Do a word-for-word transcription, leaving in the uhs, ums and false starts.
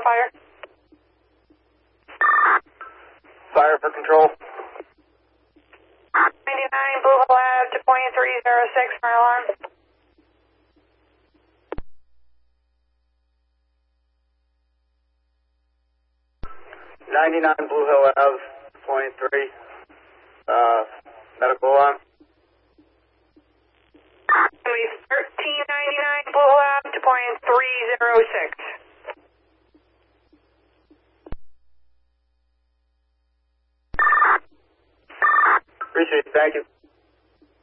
fire. Fire for control. ninety-nine Blue Hill Ave to point three zero six for alarm. ninety-nine Blue Hill Ave, point three. Uh, medical alarm. thirteen ninety-nine Blue Hill Ave to point three zero six. Appreciate it. Thank you.